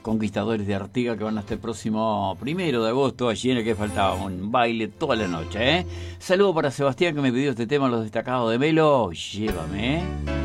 Conquistadores de Artigas, que van hasta el próximo 1 de agosto, allí en el que faltaba un baile toda la noche, ¿eh? Saludo para Sebastián, que me pidió este tema, Los Destacados de Melo. Llévame, ¿eh?